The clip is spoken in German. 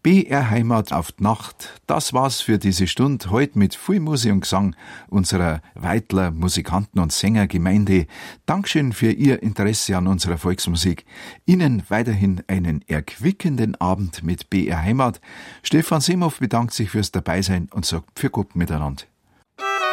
BR Heimat auf die Nacht, das war's für diese Stunde, heute mit viel Musik und Gesang unserer Weitler Musikanten- und Sängergemeinde. Dankeschön für Ihr Interesse an unserer Volksmusik. Ihnen weiterhin einen erquickenden Abend mit BR Heimat. Stefan Semhoff bedankt sich fürs Dabeisein und sagt für Gott miteinander.